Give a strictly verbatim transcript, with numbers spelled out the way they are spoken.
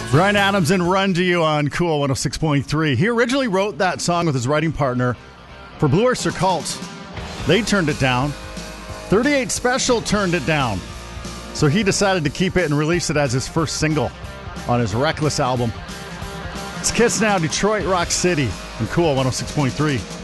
Bryan Adams and Run to You on Cool one oh six point three. He originally wrote that song with his writing partner for Blue Oyster Cult. They turned it down. thirty-eight Special turned it down. So he decided to keep it and release it as his first single on his Reckless album. It's Kiss Now, Detroit Rock City on Cool one oh six point three.